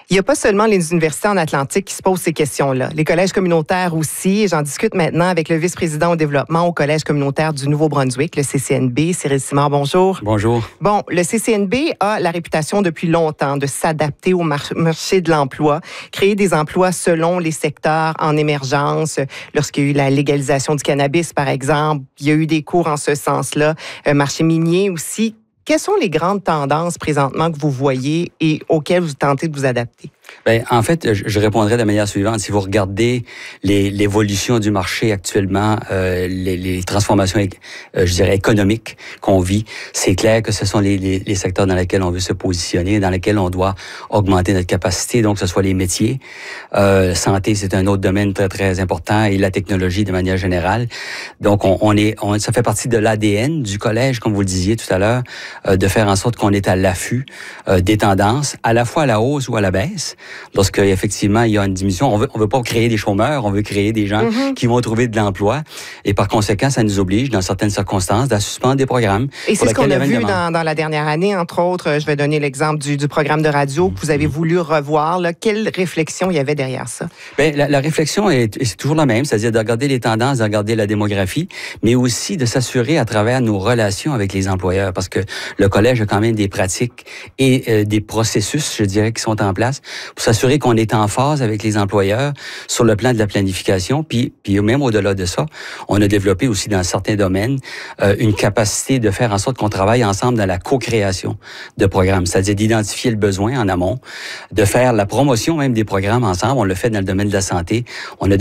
Il n'y a pas seulement les universités en Atlantique qui se posent ces questions-là. Les collèges communautaires aussi. J'en discute maintenant avec le vice-président au développement au Collège communautaire du Nouveau-Brunswick, le CCNB. Cyril Simard, bonjour. Bonjour. Bon, le CCNB a la réputation depuis longtemps de s'adapter au marché de l'emploi, créer des emplois selon les secteurs en émergence. Lorsqu'il y a eu la légalisation du cannabis, par exemple, il y a eu des cours en ce sens-là. Marché minier aussi. Quelles sont les grandes tendances présentement que vous voyez et auxquelles vous tentez de vous adapter? Bien, en fait, je répondrai de la manière suivante. Si vous regardez l'évolution du marché actuellement, les transformations, je dirais, économiques qu'on vit, c'est clair que ce sont les secteurs dans lesquels on veut se positionner, dans lesquels on doit augmenter notre capacité, donc que ce soit les métiers. Santé, c'est un autre domaine très, très important, et la technologie de manière générale. Donc, ça fait partie de l'ADN du collège, comme vous le disiez tout à l'heure, de faire en sorte qu'on est à l'affût des tendances, à la fois à la hausse ou à la baisse. Lorsque effectivement il y a une diminution, on veut pas créer des chômeurs, on veut créer des gens qui vont trouver de l'emploi, et par conséquent, ça nous oblige, dans certaines circonstances, à suspendre des programmes. Et c'est ce qu'on a vu dans la dernière année, entre autres. Je vais donner l'exemple du programme de radio que vous avez voulu revoir. Là. Quelle réflexion il y avait derrière ça? Bien, la réflexion c'est toujours la même, c'est-à-dire de regarder les tendances, de regarder la démographie, mais aussi de s'assurer à travers nos relations avec les employeurs, parce que le collège a quand même des pratiques et des processus, je dirais, qui sont en place pour s'assurer qu'on est en phase avec les employeurs sur le plan de la planification. Puis même au-delà de ça, on a développé aussi dans certains domaines une capacité de faire en sorte qu'on travaille ensemble dans la co-création de programmes, c'est-à-dire d'identifier le besoin en amont, de faire la promotion même des programmes ensemble. On le fait dans le domaine de la santé. On a